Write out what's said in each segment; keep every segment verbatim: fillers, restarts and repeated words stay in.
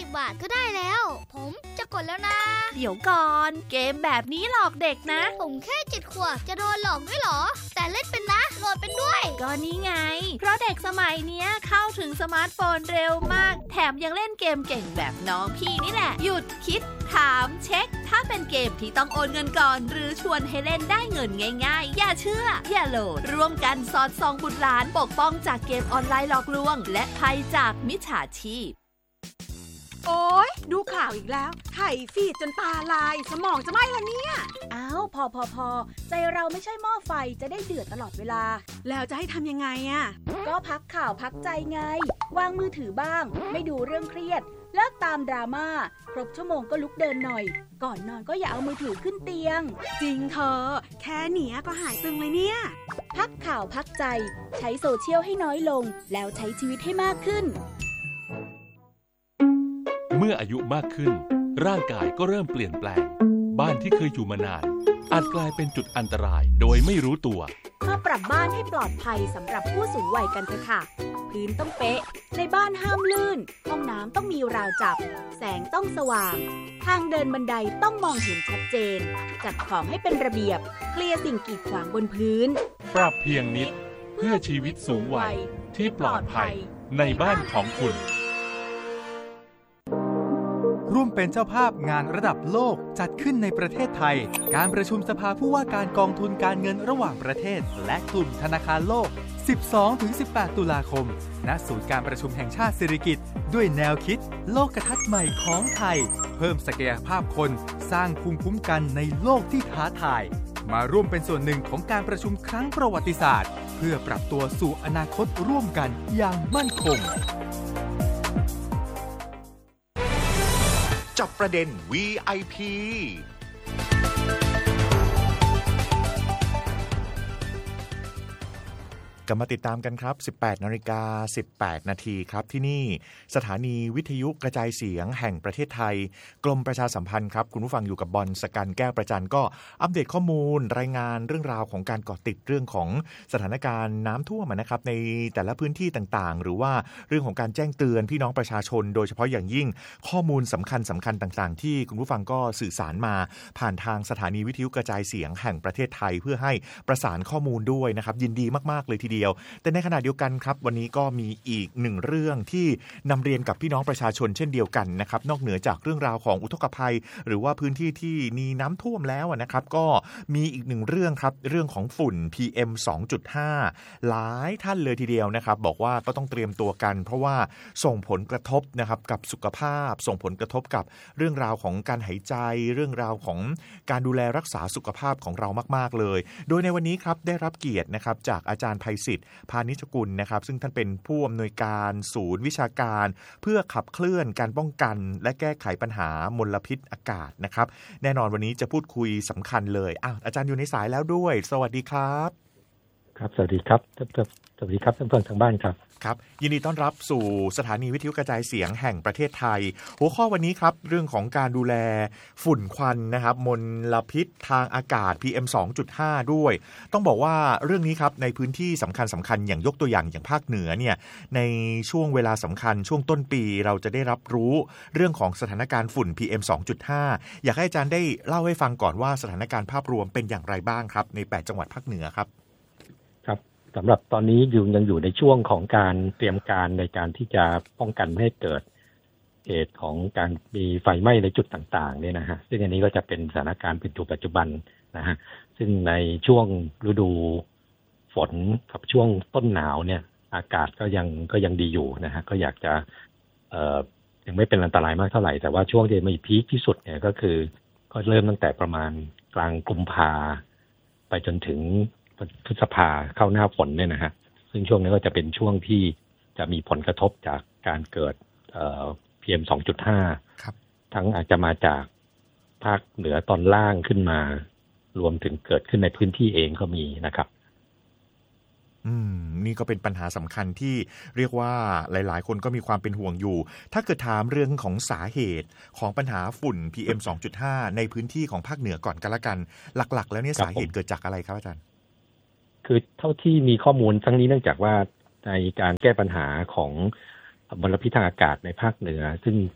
บาทก็ได้แล้วผมจะกดแล้วนะเดี๋ยวก่อนเกมแบบนี้หลอกเด็กนะผมแค่เจ็ดขวบจะโดนหลอกด้วยเหรอแต่เล่นเป็นนะโหลดเป็นด้วยก็นี่ไงเพราะเด็กสมัยเนี้ยเข้าถึงสมาร์ทโฟนเร็วมากแถมยังเล่นเกมเก่งแบบน้องพี่นี่แหละหยุดคิดถามเช็คถ้าเป็นเกมที่ต้องโอนเงินก่อนหรือชวนให้เล่นได้เงินง่ายๆอย่าเชื่ออย่าโหลดร่วมกันสอดส่องบุตรหลานปกป้องจากเกมออนไลน์หลอกลวงและภัยจากมิจฉาชีพโอ๊ยดูข่าวอีกแล้วไถฟีดจนตาลายสมองจะไหม้ละเนี่ยอ้าวพอพอพอใจเราไม่ใช่หม้อไฟจะได้เดือดตลอดเวลาแล้วจะให้ทำยังไงอ่ะก็พักข่าวพักใจไงวางมือถือบ้างไม่ดูเรื่องเครียดเลิกตามดราม่าครบชั่วโมงก็ลุกเดินหน่อยก่อนนอนก็อย่าเอามือถือขึ้นเตียงจริงเธอแค่เนี้ยก็หายตึงเลยเนี่ยพักข่าวพักใจใช้โซเชียลให้น้อยลงแล้วใช้ชีวิตให้มากขึ้นเมื่ออายุมากขึ้นร่างกายก็เริ่มเปลี่ยนแปลงบ้านที่เคยอยู่มานานอาจกลายเป็นจุดอันตรายโดยไม่รู้ตัวมาปรับบ้านให้ปลอดภัยสำหรับผู้สูงวัยกันเถอะค่ะพื้นต้องเป๊ะในบ้านห้ามลื่นห้องน้ำต้องมีราวจับแสงต้องสว่างทางเดินบันไดต้องมองเห็นชัดเจนจัดของให้เป็นระเบียบเคลียร์สิ่งกีดขวางบนพื้นปรับเพียงนิดเพื่อชีวิตสูงวัยที่ปลอดภัยในบ้านของคุณร่วมเป็นเจ้าภาพงานระดับโลกจัดขึ้นในประเทศไทยการประชุมสภาผู้ว่าการกองทุนการเงินระหว่างประเทศและกลุ่มธนาคารโลก สิบสองถึงสิบแปด ตุลาคมณศูนย์การประชุมแห่งชาติสิริกิติ์ด้วยแนวคิดโลกทัศน์ใหม่ของไทยเพิ่มศักยภาพคนสร้างภูมิคุ้มกันในโลกที่ท้าทายมาร่วมเป็นส่วนหนึ่งของการประชุมครั้งประวัติศาสตร์เพื่อปรับตัวสู่อนาคตร่วมกันอย่างมั่นคงจับประเด็น วี ไอ พี กลับมาติดตามกันครับ สิบแปดนาฬิกาสิบแปดนาทีครับที่นี่สถานีวิทยุกระจายเสียงแห่งประเทศไทยกรมประชาสัมพันธ์ครับคุณผู้ฟังอยู่กับบอลสกันแก้วประจันก็อัปเดตข้อมูลรายงานเรื่องราวของการเกาะติดเรื่องของสถานการณ์น้ำท่วมนะครับในแต่ละพื้นที่ต่างๆหรือว่าเรื่องของการแจ้งเตือนพี่น้องประชาชนโดยเฉพาะอย่างยิ่งข้อมูลสำคัญสำคัญต่างๆที่คุณผู้ฟังก็สื่อสารมาผ่านทางสถานีวิทยุกระจายเสียงแห่งประเทศไทยเพื่อให้ประสานข้อมูลด้วยนะครับยินดีมากๆเลยทีเดียวแต่ในขณะเดียวกันครับวันนี้ก็มีอีกหนึ่งเรื่องที่นำเรียนกับพี่น้องประชาชนเช่นเดียวกันนะครับนอกเหนือจากเรื่องราวของอุทกภัยหรือว่าพื้นที่ที่มีน้ำท่วมแล้วนะครับก็มีอีกหนึ่งเรื่องครับเรื่องของฝุ่น พี เอ็ม สองจุดห้า หลายท่านเลยทีเดียวนะครับบอกว่าก็ต้องเตรียมตัวกันเพราะว่าส่งผลกระทบนะครับกับสุขภาพส่งผลกระทบกับเรื่องราวของการหายใจเรื่องราวของการดูแลรักษาสุขภาพของเรามากๆเลยโดยในวันนี้ครับได้รับเกียรตินะครับจากอาจารย์ไพศิษฐ์พานิชกุลนะครับซึ่งท่านเป็นผู้อำนวยการศูนย์วิชาการเพื่อขับเคลื่อนการป้องกันและแก้ไขปัญหามลพิษอากาศนะครับแน่นอนวันนี้จะพูดคุยสำคัญเลยอ้าวอาจารย์อยู่ในสายแล้วด้วยสวัสดีครับครับสวัสดีครับสวัสดีครับท่านผู้ฟังทางบ้านครับครับยินดีต้อนรับสู่สถานีวิทยุกระจายเสียงแห่งประเทศไทยหัวข้อวันนี้ครับเรื่องของการดูแลฝุ่นควันนะครับมลพิษทางอากาศ พี เอ็ม สองจุดห้า ด้วยต้องบอกว่าเรื่องนี้ครับในพื้นที่สำคัญสำคัญอย่างยกตัวอย่างอย่างภาคเหนือเนี่ยในช่วงเวลาสำคัญช่วงต้นปีเราจะได้รับรู้เรื่องของสถานการณ์ฝุ่น พี เอ็ม สองจุดห้า อยากให้อาจารย์ได้เล่าให้ฟังก่อนว่าสถานการณ์ภาพรวมเป็นอย่างไรบ้างครับในแปดจังหวัดภาคเหนือครับสำหรับตอนนี้อยู่ยังอยู่ในช่วงของการเตรียมการในการที่จะป้องกันไม่ให้เกิดเหตุของการมีไฟไหม้ในจุดต่างๆเนี่ยนะฮะซึ่งอันนี้ก็จะเป็นสถานการณ์เป็นปัจจุบันนะฮะซึ่งในช่วงฤดูฝนกับช่วงต้นหนาวเนี่ยอากาศก็ยังก็ยังดีอยู่นะฮะก็อยากจะเอ่อยังไม่เป็นอันตรายมากเท่าไหร่แต่ว่าช่วงที่มีพีคที่สุดเนี่ยก็คือก็เริ่มตั้งแต่ประมาณกลางกุมภาไปจนถึงพฤษภาเข้าหน้าฝนเนี่ยนะฮะซึ่งช่วงนี้ก็จะเป็นช่วงที่จะมีผลกระทบจากการเกิดเอ่อ พี เอ็ม สองจุดห้าครับทั้งอาจจะมาจากภาคเหนือตอนล่างขึ้นมารวมถึงเกิดขึ้นในพื้นที่เองก็มีนะครับอืมนี่ก็เป็นปัญหาสำคัญที่เรียกว่าหลายๆคนก็มีความเป็นห่วงอยู่ถ้าเกิดถามเรื่องของสาเหตุของปัญหาฝุ่น พี เอ็ม สองจุดห้า ในพื้นที่ของภาคเหนือก่อนกันละกันหลักๆแล้วเนี่ยสาเหตุเกิดจากอะไรครับอาจารย์คือเท่าที่มีข้อมูลทั้งนี้เนื่องจากว่าในการแก้ปัญหาของมลพิษทางอากาศในภาคเหนือซึ่ง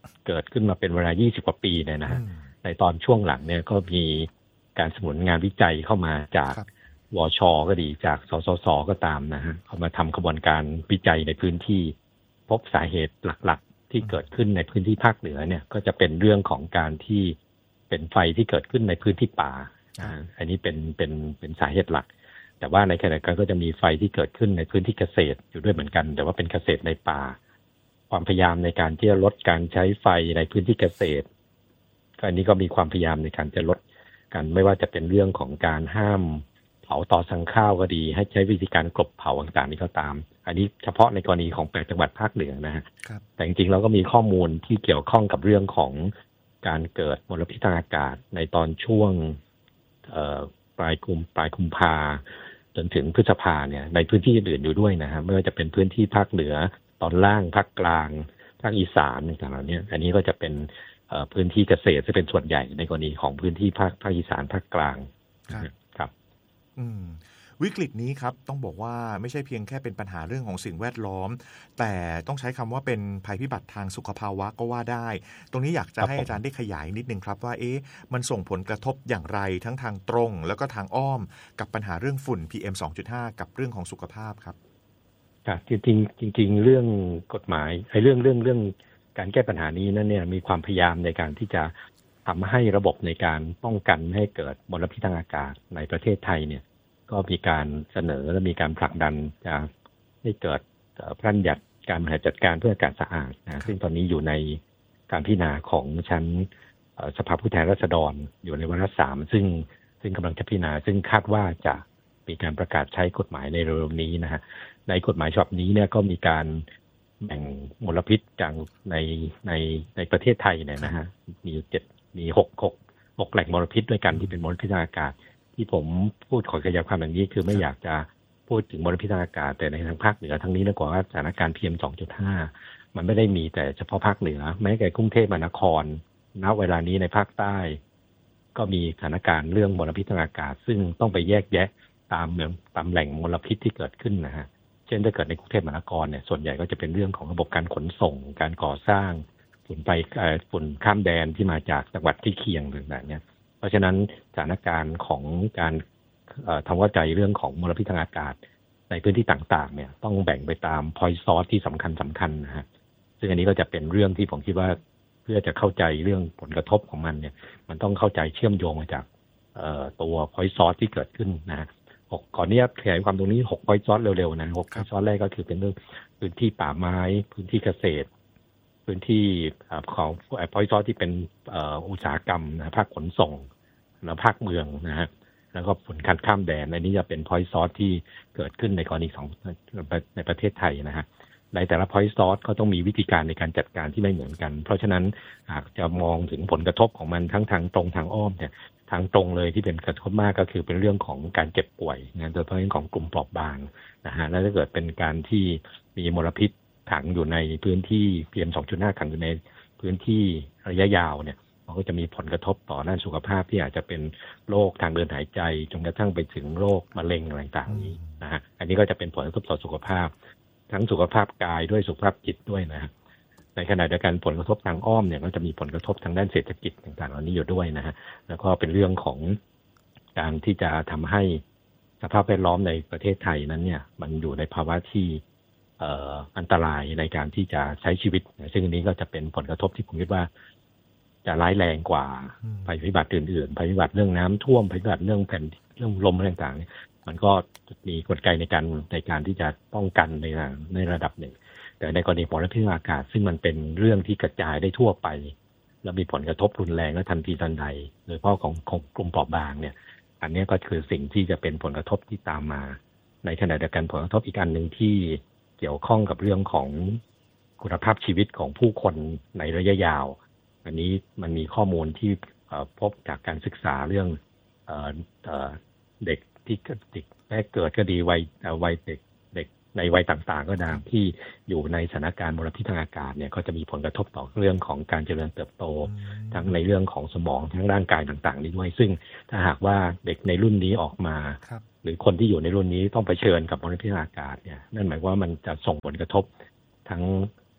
เกิดขึ้นมาเป็นเวลายี่สิบกว่าปีเนี่ยนะฮะในตอนช่วงหลังเนี่ยก็มีการสมุนงานวิจัยเข้ามาจากวช.ก็ดีจากสสส.ก็ตามนะฮะเขามาทำกระบวนการวิจัยในพื้นที่พบสาเหตุหลักๆที่เกิดขึ้นในพื้นที่ภาคเหนือเนี่ยก็จะเป็นเรื่องของการที่เป็นไฟที่เกิดขึ้นในพื้นที่ป่าอันนี้เป็นเป็นเป็นสาเหตุหลักแต่ว่าในขณะเดียวกันก็จะมีไฟที่เกิดขึ้นในพื้นที่เกษตรอยู่ด้วยเหมือนกันแต่ว่าเป็นเกษตรในป่าความพยายามในการที่จะลดการใช้ไฟในพื้นที่เกษตรก็อันนี้ก็มีความพยายามในการจะลดกันไม่ว่าจะเป็นเรื่องของการห้ามเผาต่อสั่งข้าวก็ดีให้ใช้วิธีการกลบเผาต่างๆนี้ก็ตามอันนี้เฉพาะในกรณีของแปดจังหวัดภาคเหนือนะฮะแต่จริงๆเราก็มีข้อมูลที่เกี่ยวข้องกับเรื่องของการเกิดมลพิษทางอากาศในตอนช่วงปลายกุมปลายกุมภาจนถึงพฤษภาเนี่ยในพื้นที่อื่นอยู่ด้วยนะฮะไม่ว่าจะเป็นพื้นที่ภาคเหนือตอนล่างภาคกลางภาคอีสานต่างๆเหล่านี้อันนี้ก็จะเป็นพื้นที่เกษตรจะเป็นส่วนใหญ่ในกรณีของพื้นที่ภาคภาคอีสานภาคกลางครับอืมวิกฤตนี้ครับต้องบอกว่าไม่ใช่เพียงแค่เป็นปัญหาเรื่องของสิ่งแวดล้อมแต่ต้องใช้คำว่าเป็นภัยพิบัติทางสุขภาวะก็ว่าได้ตรงนี้อยากจะให้อาจารย์ได้ขยายนิดนึงครับว่าเอ๊ะมันส่งผลกระทบอย่างไรทั้งทางตรงแล้วก็ทางอ้อมกับปัญหาเรื่องฝุ่น พี เอ็ม สองจุดห้า กับเรื่องของสุขภาพครับครับจริงๆจริงๆเรื่องกฎหมายไอ้เรื่องเรื่องเรื่องการแก้ปัญหานี้นั่นเนี่ยมีความพยายามในการที่จะทำให้ระบบในการป้องกันให้เกิดมลพิษทางอากาศในประเทศไทยเนี่ยก็มีการเสนอและมีการผลักดันจะให้เกิดพระราชบัญญัติการบริหารจัดการเพื่ออากาศสะอาดนะซึ่งตอนนี้อยู่ในการพิจารณาของชั้นสภาผู้แทนราษฎรอยู่ในวาระสามซึ่งซึ่งกำลังจะพิจารณาซึ่งคาดว่าจะมีการประกาศใช้กฎหมายในเร็วๆนี้นะฮะในกฎหมายฉบับนี้เนี่ยก็มีการแบ่งมลพิษจากในในในประเทศไทยเนี่ยนะฮะมีเจ็ดมีหกหกหกแหล่งมลพิษด้วยกันที่เป็นมลพิษทางอากาศที่ผมพูดขอขยายความอย่างนี้คือไม่อยากจะพูดถึงมลพิษทางอากาศแต่ในทางภาคเหนือทั้งนี้นะกว่าสถานการณ์ พี เอ็ม สองจุดห้า มันไม่ได้มีแต่เฉพาะภาคเหนือแม้แต่กรุงเทพมหานครณเวลานี้ในภาคใต้ก็มีสถานการณ์เรื่องมลพิษทางอากาศซึ่งต้องไปแยกแยะตามเมืองตามแหล่งมลพิษที่เกิดขึ้นนะฮะเช่นถ้าเกิดในกรุงเทพมหานครเนี่ยส่วนใหญ่ก็จะเป็นเรื่องของระบบการขนส่งการก่อสร้างฝุ่นไปฝุ่นข้ามแดนที่มาจากจังหวัดที่เคียงต่างๆเนี่ยเพราะฉะนั้นสถานการณ์ของการทำเข้าใจเรื่องของมลพิษทางอากาศในพื้นที่ต่างๆเนี่ยต้องแบ่งไปตาม point source ที่สำคัญสำคัญนะฮะซึ่งอันนี้ก็จะเป็นเรื่องที่ผมคิดว่าเพื่อจะเข้าใจเรื่องผลกระทบของมันเนี่ยมันต้องเข้าใจเชื่อมโยงมาจากตัว point source ที่เกิดขึ้นนะฮะก่อนนี้ขยายความตรงนี้หก point source เร็วๆนะหก point source แรกก็คือเป็นเรื่องพื้นที่ป่าไม้พื้นที่เกษตรพื้นที่ของ point source ที่เป็นอุตสาหกรรมนะภาคขนส่งและภาคเมืองนะฮะแล้วก็ฝุ่นคันข้ามแดนอันนี้จะเป็น point source ที่เกิดขึ้นในกรณีของในประเทศไทยนะฮะในแต่ละ point source ก็ต้องมีวิธีการในการจัดการที่ไม่เหมือนกันเพราะฉะนั้นหากจะมองถึงผลกระทบของมันทั้งทางตรงทางอ้อมเนี่ยทางตรงเลยที่เป็นกระทบมากก็คือเป็นเรื่องของการเจ็บป่วยนะโดยเฉพาะเรื่องของกลุ่มเปราะบางนะฮะแล้วถ้าเกิดเป็นการที่มีมลพิษขังอยู่ในพื้นที่ พี เอ็ม สองจุดห้า ขังอยู่ในพื้นที่ระยะยาวเนี่ยมันก็จะมีผลกระทบต่อด้านสุขภาพที่อาจจะเป็นโรคทางเดินหายใจจนกระทั่งไปถึงโรคมะเร็งอะไรต่างๆนี้นะฮะอันนี้ก็จะเป็นผลกระทบต่อสุขภาพทั้งสุขภาพกายด้วยสุขภาพจิตด้วยนะฮะในขณะเดียวกันผลกระทบทางอ้อมเนี่ยก็จะมีผลกระทบทางด้านเศรษฐกิจต่างๆเหล่านี้อยู่ด้วยนะฮะแล้วก็เป็นเรื่องของการที่จะทำให้สภาพแวดล้อมในประเทศไทยนั้นเนี่ยมันอยู่ในภาวะที่เอ่ออันตรายในการที่จะใช้ชีวิตซึ่งอันนี้ก็จะเป็นผลกระทบที่ผมคิดว่าจะร้ายแรงกว่าภัยพิบัติอื่นๆภัยพิบัติเรื่องน้ำท่วมภัยพิบัติเรื่องแผ่นเรื่องลมอะไรต่างๆมันก็มีกลไกในการในการที่จะป้องกันในในระดับหนึ่งแต่ในกรณีมลพิษทางอากาศซึ่งมันเป็นเรื่องที่กระจายได้ทั่วไปและมีผลกระทบรุนแรงและทันทีทันใดโดยเฉพาะของของกลุ่มเปราะบางเนี่ยอันนี้ก็คือสิ่งที่จะเป็นผลกระทบที่ตามมาในขณะเดียวกันผลกระทบอีกอันหนึ่งที่เกี่ยวข้องกับเรื่องของคุณภาพชีวิตของผู้คนในระยะยาวอันนี้มันมีข้อมูลที่พบจากการศึกษาเรื่องเด็กที่เด็กแรกเกิดก็ดีวัยวัยเด็กเด็กในวัยต่างๆก็ตามที่อยู่ในสถานการณ์มลพิษทางอากาศเนี่ยก็จะมีผลกระทบต่อเรื่องของการเจริญเติบโตทั้งในเรื่องของสมองทั้งร่างกายต่างๆนี้ด้วยซึ่งถ้าหากว่าเด็กในรุ่นนี้ออกมาหรือคนที่อยู่ในรุ่นนี้ต้องเผชิญกับมลพิษทางอากาศเนี่ยนั่นหมายว่ามันจะส่งผลกระทบทั้ง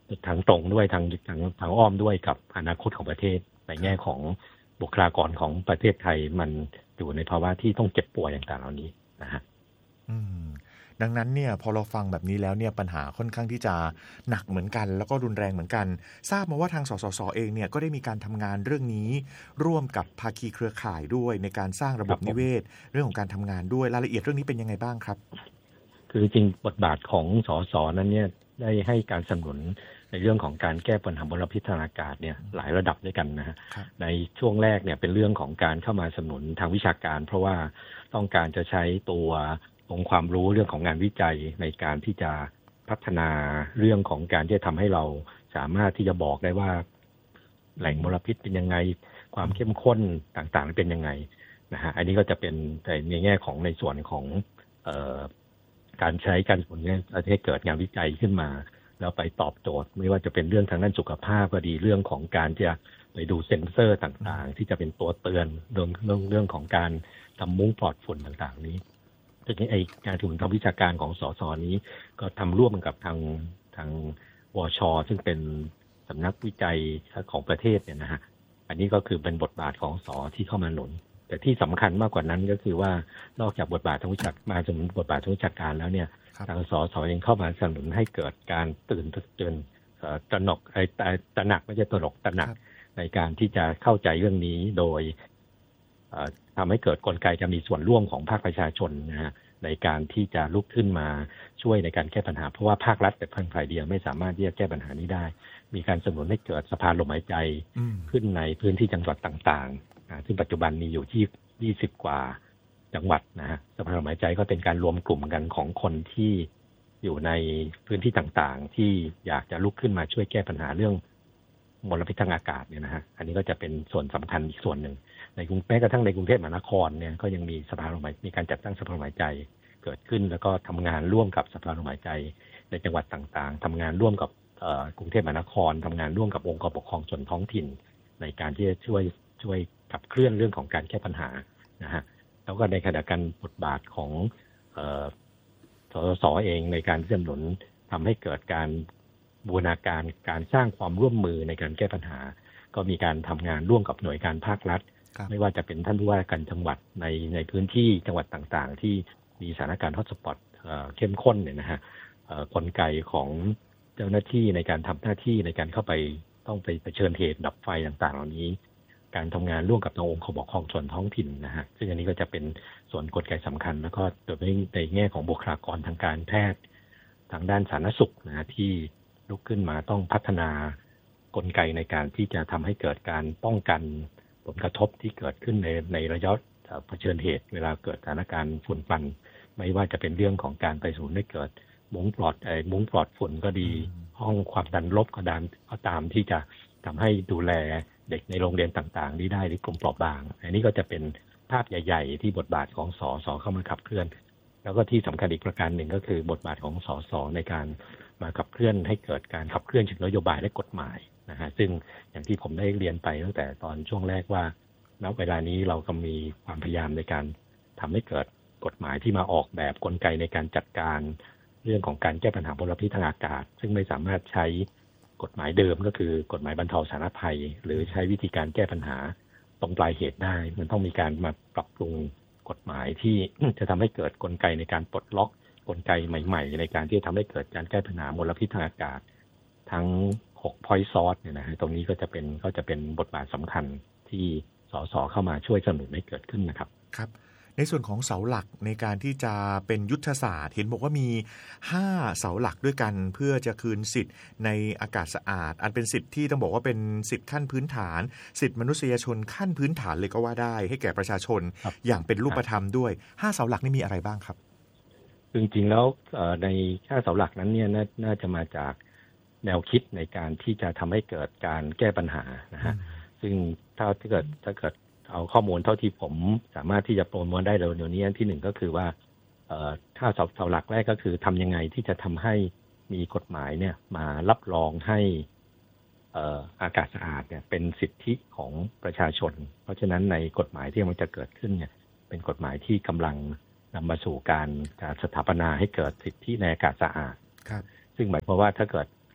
ทางตรงด้วยทางทางทางอ้อมด้วยกับอนาคตของประเทศในแง่ของบุคลากรของประเทศไทยมันอยู่ในภาวะที่ต้องเจ็บป่วยต่างๆเหล่านี้นะฮะดังนั้นเนี่ยพอเราฟังแบบนี้แล้วเนี่ยปัญหาค่อนข้างที่จะหนักเหมือนกันแล้วก็รุนแรงเหมือนกันทราบมาว่าทางสสสเองเนี่ยก็ได้มีการทำงานเรื่องนี้ร่วมกับภาคีเครือข่ายด้วยในการสร้างระบบนิเวศเรื่องของการทำงานด้วยรายละเอียดเรื่องนี้เป็นยังไงบ้างครับคือจริงบทบาทของสสนั้นเนี่ยได้ให้การสนับสนุนในเรื่องของการแก้ปัญหามลพิษทางอากาศเนี่ยหลายระดับด้วยกันนะฮะในช่วงแรกเนี่ยเป็นเรื่องของการเข้ามาสนับสนุนทางวิชาการเพราะว่าต้องการจะใช้ตัวองค์ความรู้เรื่องของงานวิจัยในการที่จะพัฒนาเรื่องของการที่จะทำให้เราสามารถที่จะบอกได้ว่าแหล่งมลพิษเป็นยังไงความเข้มข้นต่างๆเป็นยังไงนะฮะอันนี้ก็จะเป็นในแง่ของในส่วนของเอ่อการใช้การผลเนี่ยให้เกิดงานวิจัยขึ้นมาแล้วไปตอบโจทย์ไม่ว่าจะเป็นเรื่องทางด้านสุขภาพก็ดีเรื่องของการจะไปดูเซ็นเซอร์ต่างๆที่จะเป็นตัวเตือนเรื่องเรื่องเรื่องของการทำมุ้งปลอดฝุ่นต่างๆนี้ทีนี้ไอ้การถึงทางวิชาการของสสนี้ก็ทำร่วมกับทางทางวช.ซึ่งเป็นสำนักวิจัยของประเทศเนี่ยนะฮะอันนี้ก็คือเป็นบทบาทของสที่เข้ามาหนุนแต่ที่สำคัญมากกว่านั้นก็คือว่านอกจากบทบาททางวิชามาจนบทบาททางวิชาการแล้วเนี่ยทางสสเองเข้ามาสนับสนุนให้เกิดการตื่นตื่นตระหนกไอ้ตระหนักไม่ใช่ตระหนกตระหนักในการที่จะเข้าใจเรื่องนี้โดยทำให้เกิดกลไกจะมีส่วนร่วมของภาคประชาชนนะฮะในการที่จะลุกขึ้นมาช่วยในการแก้ปัญหาเพราะว่าภาครัฐแต่เพียงฝ่ายเดียวไม่สามารถที่จะแก้ปัญหานี้ได้มีการสนับสนุนให้เกิดสะพานลมหายใจขึ้นในพื้นที่จังหวัดต่างๆซึ่งปัจจุบันมีอยู่ที่ยี่สิบกว่าจังหวัดนะฮะสะพานลมหายใจก็เป็นการรวมกลุ่มกันของคนที่อยู่ในพื้นที่ต่างๆที่อยากจะลุกขึ้นมาช่วยแก้ปัญหาเรื่องมลพิษทางอากาศเนี่ยนะฮะอันนี้ก็จะเป็นส่วนสำคัญอีกส่วนหนึ่งในกรุงแม้กระทั่งในกรุงเทพมหานครเนี่ยก็ยังมีสะพานลมหายใจมีการจัดตั้งสะพานลมหายใจเกิดขึ้นแล้วก็ทำงานร่วมกับสะพานลมหายใจในจังหวัดต่างๆทำงานร่วมกับกรุงเทพมหานครทำงานร่วมกับองค์กรปกครองส่วนท้องถิ่นในการที่จะช่วยช่วยขับเคลื่อนเรื่องของการแก้ปัญหานะฮะแล้วก็ในขณะกันบทบาทของสสสเองในการสนับสนุนทำให้เกิดการบูรณาการการสร้างความร่วมมือในการแก้ปัญหาก็มีการทำงานร่วมกับหน่วยงานภาครัฐไม่ว่าจะเป็นท่านผู้ว่าการจังหวัดในในพื้นที่จังหวัดต่างๆที่มีสถานการณ์ฮอตสปอตเข้มข้นเนี่ยนะฮะกลไกของเจ้าหน้าที่ในการทำหน้าที่ในการเข้าไปต้องไปเผชิญเหตุดับไฟต่างๆเหล่านี้การทำงานร่วมกับองค์กรปกครองส่วนท้องถิ่นนะฮะซึ่งอันนี้ก็จะเป็นส่วนกลไกสำคัญแล้วก็โดยเฉพาะในแง่ของบุคลากรทางการแพทย์ทางด้านสาธารณสุขนะที่ลุกขึ้นมาต้องพัฒนากลไกในการที่จะทำให้เกิดการป้องกันผลกระทบที่เกิดขึ้นในในระยะเผชิญเหตุเวลาเกิดสถานการณ์ฝุ่นควันไม่ว่าจะเป็นเรื่องของการไปสู่ให้เกิดมุ้งปลอดไอ้มุ้งปลอดฝุ่นก็ดีห้องความดันลบก็ตามก็ตามที่จะทำให้ดูแลเด็กในโรงเรียนต่างๆนี้ได้หรือกลุ่มเปราะบางอันนี้ก็จะเป็นภาพใหญ่ๆที่บทบาทของสสเข้ามาขับเคลื่อนแล้วก็ที่สำคัญอีกประการหนึ่งก็คือบทบาทของสสในการมาขับเคลื่อนให้เกิดการขับเคลื่อนถึงนโยบายและกฎหมายนะฮะซึ่งอย่างที่ผมได้เรียนไปตั้งแต่ตอนช่วงแรกว่าณเวลานี้เราก็มีความพยายามในการทำให้เกิดกฎหมายที่มาออกแบบกลไกในการจัดการเรื่องของการแก้ปัญหามลพิษทางอากาศซึ่งไม่สามารถใช้กฎหมายเดิมก็คือกฎหมายบรรเทาสาธารณภัยหรือใช้วิธีการแก้ปัญหาตรงปลายเหตุได้มันต้องมีการมาปรับปรุงกฎหมายที่จะทำให้เกิดกลไกในการปลดล็อกกลไกใหม่ๆในการที่จะทำให้เกิดการแก้ปัญหามลพิษทางอากาศทั้งหก point source เนี่ยนะฮะตรงนี้ก็จะเป็นก็จะเป็นบทบาทสำคัญที่สสเข้ามาช่วยสนับสนุนให้เกิดขึ้นนะครับครับในส่วนของเสาหลักในการที่จะเป็นยุทธศาสตร์เห็นบอกว่ามีห้าเสาหลักด้วยกันเพื่อจะคืนสิทธิ์ในอากาศสะอาดอันเป็นสิทธิ์ที่ต้องบอกว่าเป็นสิทธิ์ขั้นพื้นฐานสิทธิมนุษยชนขั้นพื้นฐานเลยก็ว่าได้ให้แก่ประชาชนอย่างเป็นรูปธรรมด้วยห้าเสาหลักนี่มีอะไรบ้างครับจริงๆแล้วในห้าเสาหลักนั้นเนี่ยน่าจะมาจากแนวคิดในการที่จะทำให้เกิดการแก้ปัญหานะฮะซึ่งถ้าถ้าเกิดถ้าเกิดเอาข้อมูลเท่าที่ผมสามารถที่จะประมวลได้เดี๋ยวนี้ที่หนึ่งก็คือว่าถ้าเสาเสาหลักแรกก็คือทำยังไงที่จะทำให้มีกฎหมายเนี่ยมารับรองให้อากาศสะอาดเนี่ยเป็นสิทธิของประชาชนเพราะฉะนั้นในกฎหมายที่มันจะเกิดขึ้นเนี่ยเป็นกฎหมายที่กำลังนำมาสู่การการสถาปนาให้เกิดสิทธิในอากาศสะอาดซึ่งหมายความว่าถ้าเกิด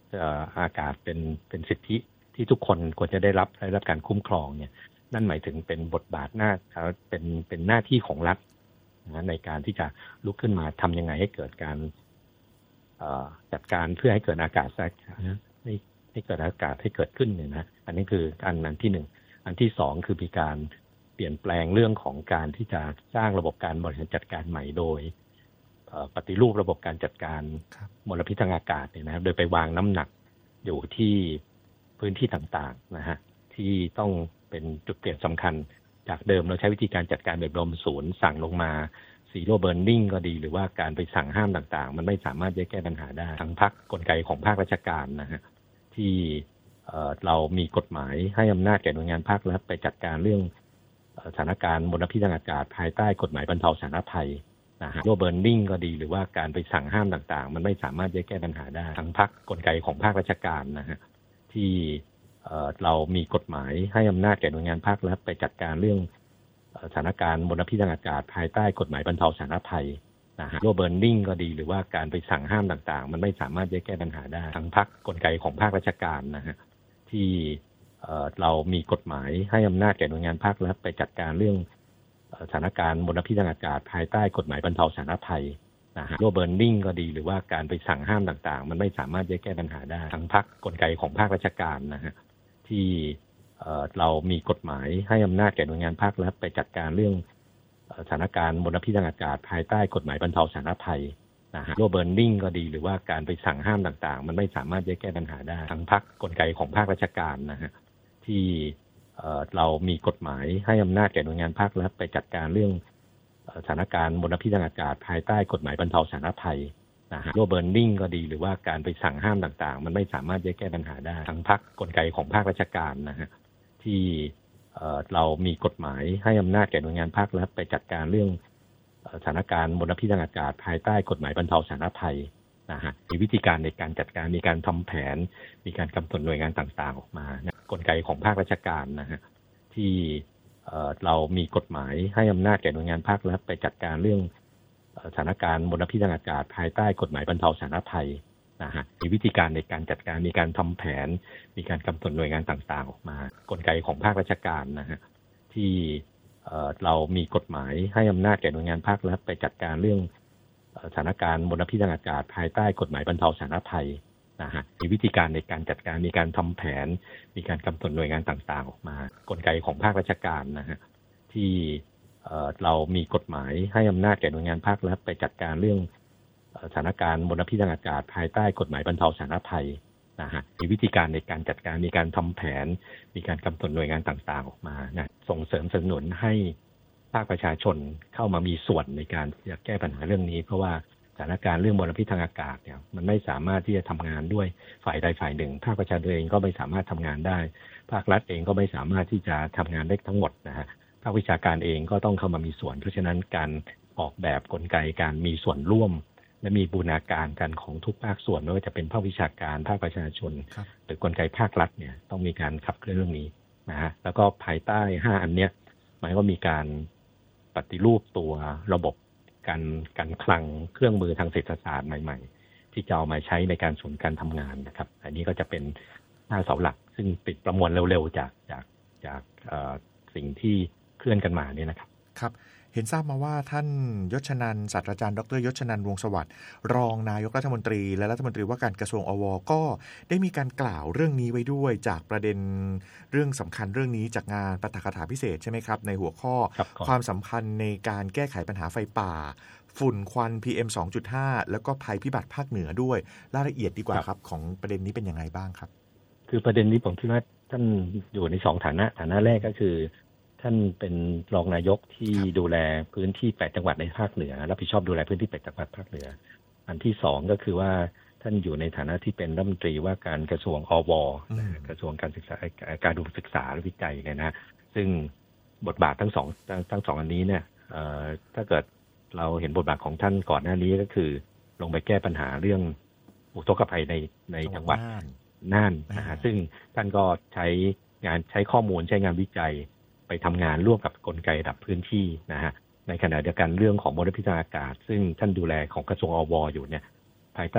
อากาศเป็นเป็นสิทธิที่ทุกคนควรจะได้รับได้รับการคุ้มครองเนี่ยนั่นหมายถึงเป็นบทบาทหน้าเป็นเป็นหน้าที่ของรัฐนะในการที่จะลุกขึ้นมาทำยังไงให้เกิดการจัดการเพื่อให้เกิดอากาศให้ให้เกิดอากาศให้เกิดขึ้นเนี่ยนะอันนี้คืออันนั้นที่หนึ่งอันที่สองคือมีการเปลี่ยนแปลงเรื่องของการที่จะสร้างระบบการบริหารจัดการใหม่โดยปฏิรูประบบการจัดการมลพิษทางอากาศเนี่ยนะครับโดยไปวางน้ำหนักอยู่ที่พื้นที่ต่างๆนะฮะที่ต้องเป็นจุดเปลี่ยนสำคัญจากเดิมเราใช้วิธีการจัดการแบบรวมศูนย์สั่งลงมาซีโร่เบิร์นนิ่งก็ดีหรือว่าการไปสั่งห้ามต่างๆมันไม่สามารถจะแก้ปัญหาได้ทั้งภาคกลไกของภาคราชการนะฮะที่เรามีกฎหมายให้อำนาจแก่หน่วยงานภาครัฐไปจัดการเรื่องสถานการณ์มลพิษทางอากาศภายใต้กฎหมายบรรเทาสาธารณภัยนะฮะซีโร่เบิร์นนิ่งก็ดีหรือว่าการไปสั่งห้ามต่างๆมันไม่สามารถจะแก้ปัญหาได้ทั้งภาคกลไกของภาคราชการนะฮะที่เรามีกฎหมายให้อำนาจแก่หน่วยงานภาครัฐไปจัดการเรื่องสถานการณ์มลพิษทางอากาศภายใต้กฎหมายบรรเทาสาธารณภัยนะฮะซีโร่เบิร์นนิ่งก็ดีหรือว่าการไปสั่งห้ามต่างๆมันไม่สามารถจะแก้ปัญหาได้ทั้งภาคกลไกของภาคราชการนะฮะที่เรามีกฎหมายให้อำนาจแก่หน่วยงานภาครัฐไปจัดการเรื่องสถานการณ์มลพิษทางอากาศภายใต้กฎหมายบรรเทาสาธารณภัยนะฮะซีโร่เบิร์นนิ่งก็ดีหรือว่าการไปสั่งห้ามต่างๆมันไม่สามารถจะแก้ปัญหาได้ทั้งภาคกลไกของภาคราชการนะฮะที่เรามีกฎหมายให้อำนาจแก่หน่วยงานภาครัฐไปจัดการเรื่องสถานการณ์มลพิษทางอากาศภายใต้กฎหมายบรรเทาสาธารณภัยนะฮะซีโร่เบิร์นนิ่งก็ดีหรือว่าการไปสั่งห้ามต่างๆมันไม่สามารถจะแก้ปัญหาได้ทั้งภาคกลไกของภาคราชการนะฮะที่เรามีกฎหมายให้อำนาจแก่หน่วยงานภาครัฐไปจัดการเรื่องสถานการณ์มลพิษทางอากาศภายใต้กฎหมายบรรเทาสาธารณภัยนะฮะซีโร่เบิร์นนิ่งก็ดีหรือว่าการไปสั่งห้ามต่างๆมันไม่สามารถจะแก้ปัญหาได้ทั้งภาคกลไกของภาคราชการนะฮะที่เรามีกฎหมายให้อำนาจแก่หน่วยงานภาครัฐไปจัดการเรื่องสถานการณ์มลพิษทางอากาศภายใต้กฎหมายบรรเทาสาธารณภัยนะฮะมีวิธีการในการจัดการมีการทำแผนมีการกำหนดหน่วยงานต่างๆออกมานะกลไกของภาคราชการนะฮะที่เรามีกฎหมายให้อำนาจแก่หน่วยงานภาครัฐไปจัดการเรื่องสถานการณ์มลพิษทางอากาศภายใต้กฎหมายบรรเทาสาธารณภัยนะฮะมีวิธีการในการจัดการมีการทำแผนมีการกำหนดหน่วยงานต่างๆออกมากลไกของภาคราชการนะฮะที่เรามีกฎหมายให้อำนาจแก่หน่วยงานภาครัฐไปจัดการเรื่องสถานการณ์มลพิษทางอากาศภายใต้กฎหมายบรรเทาสาธารณภัยนะฮะมีวิธีการในการจัดการมีการทำแผนมีการกำหนดหน่วยงานต่างๆออกมากลไกของภาคราชการนะฮะที่เรามีกฎหมายให้อำนาจแก่หน่วยงานภาครัฐไปจัดการเรื่องสถานการณ์มลพิษทางอากาศภายใต้กฎหมายบรรเทาสาธารณภัยนะฮะมีวิธีการในการจัดการมีการทำแผนมีการกำหนดหน่วยงานต่างๆออกมานะส่งเสริมสนับสนุนให้ภาคประชาชนเข้ามามีส่วนในการที่จะแก้ปัญหาเรื่องนี้เพราะว่าสถานการณ์เรื่องมลพิษทางอากาศเนี่ยมันไม่สามารถที่จะทำงานด้วยฝ่ายใดฝ่ายหนึ่งภาคประชาชนเองก็ไม่สามารถทำงานได้ภาครัฐเองก็ไม่สามารถที่จะทำงานได้ทั้งหมดนะฮะภาควิชาการเองก็ต้องเข้ามามีส่วนเพราะฉะนั้นการออกแบบกลไกการมีส่วนร่วมและมีบูรณาการกันของทุกภาคส่วนไม่ว่าจะเป็นภาควิชาการภาคประชาชนหรือกลไกภาครัฐเนี่ยต้องมีการขับเคลื่อนเรื่องนี้นะฮะแล้วก็ภายใต้ห้าอันเนี้ยมันก็มีการปฏิรูปตัวระบบการการคลังเครื่องมือทางเศรษฐศาสตร์ใหม่ๆที่จะเอามาใช้ในการส่วนการทำงานนะครับอันนี้ก็จะเป็นห้าเสาหลักซึ่งติดประมวลเร็วๆจากจากจากสิ่งที่เคลื่อนกันมาเนี่ยนะครับครับเห็นทราบมาว่าท่านยศนันท์ศาสตราจารย์ดรยศนันท์วงศ์สวัสดิ์รองนายกรัฐมนตรีและรัฐมนตรีว่าการกระทรวงอวก็ได้มีการกล่าวเรื่องนี้ไว้ด้วยจากประเด็นเรื่องสำคัญเรื่องนี้จากงานปาฐกถาพิเศษใช่ไหมครับในหัวข้อความสำคัญในการแก้ไขปัญหาไฟป่าฝุ่นควัน พี เอ็ม สองจุดห้า แล้วก็ภัยพิบัติภาคเหนือด้วยรายละเอียดดีกว่าครับของประเด็นนี้เป็นยังไงบ้างครับคือประเด็นนี้ผมคิดว่าท่านอยู่ในสองฐานะฐานะแรกก็คือท่านเป็นรองนายกที่ดูแลพื้นที่แปดจังหวัดในภาคเหนือรับผิดชอบดูแลพื้นที่แปดจังหวัดภาคเหนืออันที่สองก็คือว่าท่านอยู่ในฐานะที่เป็นรัฐมนตรีว่าการกระทรวงอวกระทรวงการศึกษาการอุดมศึกษาและวิจัยเนี่ยนะซึ่งบทบาททั้งสองทั้งสองอันนี้เนี่ยถ้าเกิดเราเห็นบทบาทของท่านก่อนหน้านี้ก็คือลงไปแก้ปัญหาเรื่องอุทกภัยในในจังหวัดน่านนะฮะซึ่งท่านก็ใช้งานใช้ข้อมูลใช้งานวิจัยไปทำงานร่วมกับกลไกระดับพื้นที่นะฮะในขณะเดียวกันเรื่องของมลพิษทางอากาศซึ่งท่านดูแลของกระทรวงอวอยู่เนี่ย